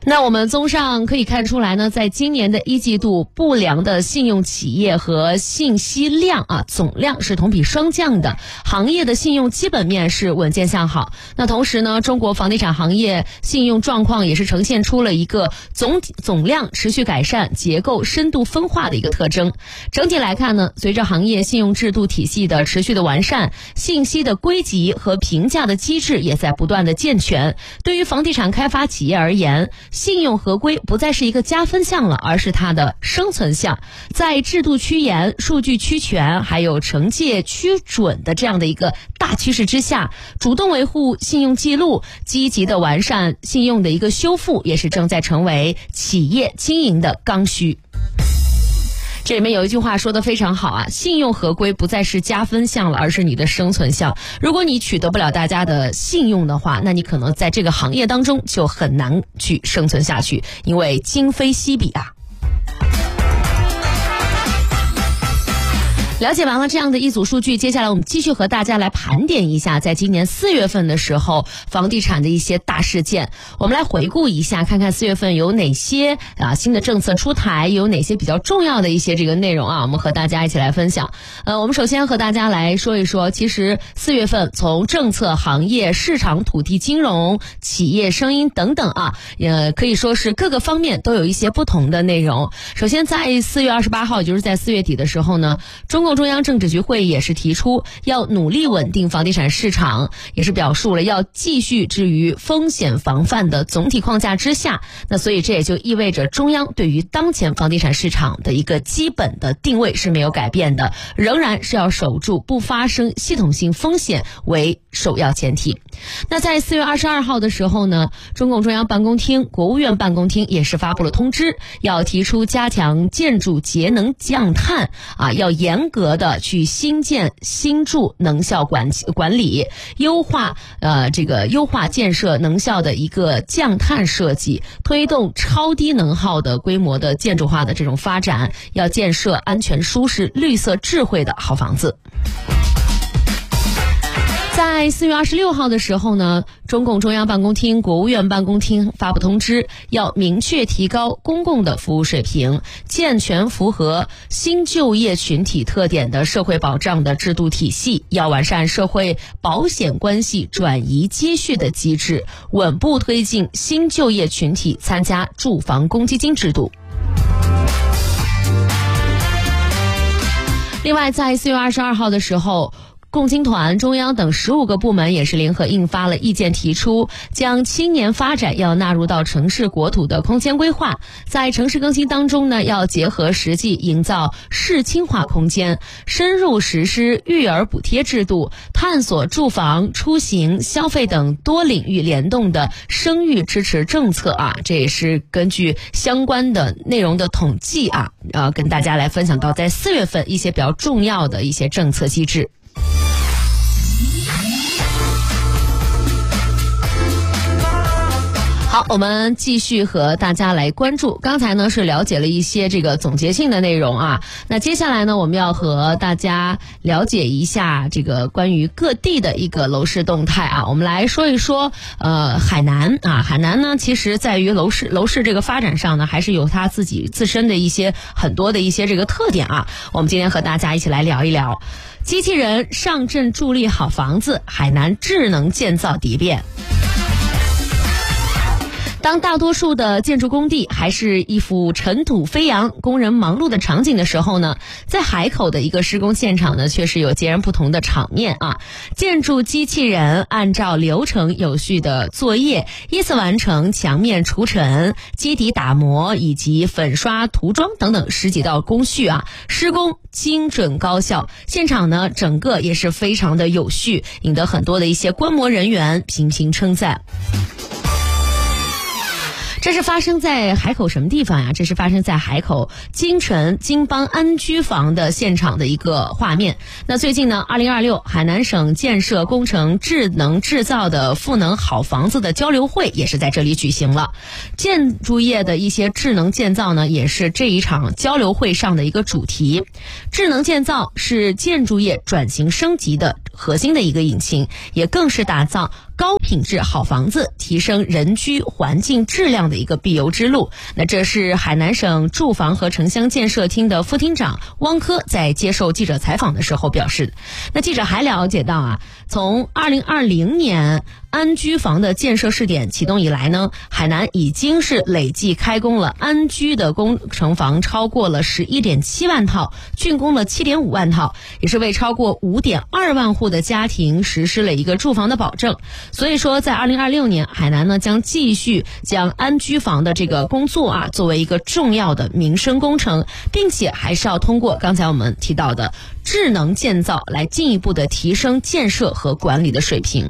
那我们综上可以看出来呢，在今年的一季度，不良的信用企业和信息量总量是同比双降的，行业的信用基本面是稳健向好。那同时呢，中国房地产行业信用状况也是呈现出了一个总量持续改善、结构深度分化的一个特征。整体来看呢，随着行业信用制度体系的持续的完善，信息的归集和评价的机制也在不断的健全。对于房地产开发企业而言，信用合规不再是一个加分项了，而是它的生存项。在制度趋严、数据趋全，还有惩戒趋准的这样的一个大趋势之下，主动维护信用记录，积极的完善信用的一个修复，也是正在成为企业经营的刚需。这里面有一句话说得非常好信用合规不再是加分项了，而是你的生存项。如果你取得不了大家的信用的话，那你可能在这个行业当中就很难去生存下去，因为今非昔比了解完了这样的一组数据，接下来我们继续和大家来盘点一下在今年4月份的时候房地产的一些大事件。我们来回顾一下，看看4月份有哪些新的政策出台，有哪些比较重要的一些这个内容我们和大家一起来分享。我们首先和大家来说一说，其实4月份从政策、行业、市场、土地、金融、企业声音等等可以说是各个方面都有一些不同的内容。首先在4月28号，也就是在4月底的时候呢，中共中央政治局会议也是提出要努力稳定房地产市场，也是表述了要继续置于风险防范的总体框架之下。那所以这也就意味着中央对于当前房地产市场的一个基本的定位是没有改变的，仍然是要守住不发生系统性风险为首要前提。那在4月22号的时候呢，中共中央办公厅、国务院办公厅也是发布了通知，要提出加强建筑节能降碳要严格的去新建新筑能效管理，优化建设能效的一个降碳设计，推动超低能耗的规模的建筑化的这种发展，要建设安全舒适、绿色智慧的好房子。在4月26号的时候呢，中共中央办公厅、国务院办公厅发布通知，要明确提高公共的服务水平，健全符合新就业群体特点的社会保障的制度体系，要完善社会保险关系转移接续的机制，稳步推进新就业群体参加住房公积金制度。另外在4月22号的时候，共青团、中央等15个部门也是联合印发了意见，提出将青年发展要纳入到城市国土的空间规划，在城市更新当中呢，要结合实际营造市青化空间，深入实施育儿补贴制度，探索住房、出行、消费等多领域联动的生育支持政策这也是根据相关的内容的统计跟大家来分享到在4月份一些比较重要的一些政策机制。好，我们继续和大家来关注。刚才呢是了解了一些这个总结性的内容那接下来呢，我们要和大家了解一下这个关于各地的一个楼市动态我们来说一说海南海南呢，其实在于楼市这个发展上呢，还是有它自己自身的一些很多的一些这个特点我们今天和大家一起来聊一聊。机器人上阵助力好房子，海南智能建造蝶变。当大多数的建筑工地还是一幅尘土飞扬、工人忙碌的场景的时候呢，在海口的一个施工现场呢，却是有截然不同的场面建筑机器人按照流程有序的作业，依次完成墙面除尘、基底打磨以及粉刷涂装等等10几道工序施工精准高效，现场呢整个也是非常的有序，引得很多的一些观摩人员频频称赞。这是发生在海口什么地方这是发生在海口金城金邦安居房的现场的一个画面。那最近呢，2026海南省建设工程智能制造的赋能好房子的交流会也是在这里举行了。建筑业的一些智能建造呢，也是这一场交流会上的一个主题。智能建造是建筑业转型升级的核心的一个引擎，也更是打造高高品质好房子，提升人居环境质量的一个必由之路。那这是海南省住房和城乡建设厅的副厅长汪科在接受记者采访的时候表示的。那记者还了解到啊，从2020年安居房的建设试点启动以来呢，海南已经是累计开工了安居的工程房超过了11.7万套，竣工了7.5万套，也是为超过5.2万户的家庭实施了一个住房的保证。所以说在2026年，海南呢将继续将安居房的这个工作作为一个重要的民生工程，并且还是要通过刚才我们提到的智能建造来进一步的提升建设和管理的水平。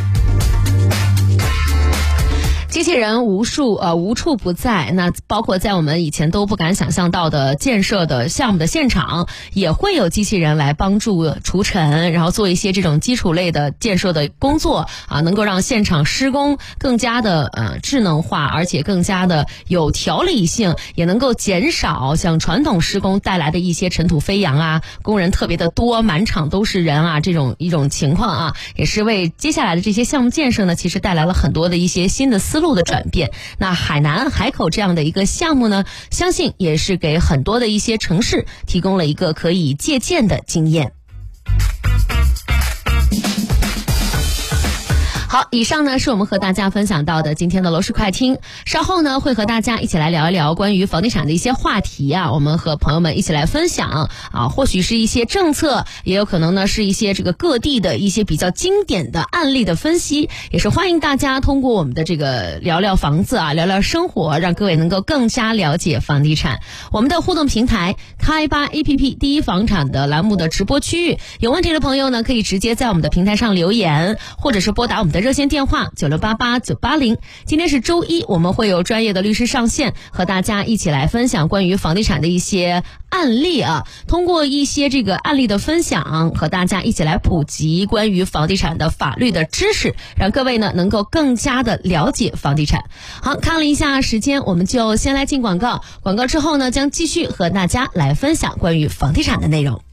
机器人无处不在，那包括在我们以前都不敢想象到的建设的项目的现场，也会有机器人来帮助除尘，然后做一些这种基础类的建设的工作能够让现场施工更加的智能化，而且更加的有条理性，也能够减少像传统施工带来的一些尘土飞扬工人特别的多，满场都是人这种一种情况也是为接下来的这些项目建设呢，其实带来了很多的一些新的思路的转变。那海南海口这样的一个项目呢，相信也是给很多的一些城市提供了一个可以借鉴的经验。好，以上呢是我们和大家分享到的今天的楼市快听。稍后呢会和大家一起来聊一聊关于房地产的一些话题我们和朋友们一起来分享或许是一些政策，也有可能呢是一些这个各地的一些比较经典的案例的分析，也是欢迎大家通过我们的这个聊聊房子聊聊生活，让各位能够更加了解房地产。我们的互动平台开吧 APP 第一房产的栏目的直播区域，有问题的朋友呢可以直接在我们的平台上留言，或者是拨打我们的热线电话9688-980。今天是周一，我们会有专业的律师上线，和大家一起来分享关于房地产的一些案例通过一些这个案例的分享，和大家一起来普及关于房地产的法律的知识，让各位呢能够更加的了解房地产。好，看了一下时间，我们就先来进广告，广告之后呢将继续和大家来分享关于房地产的内容。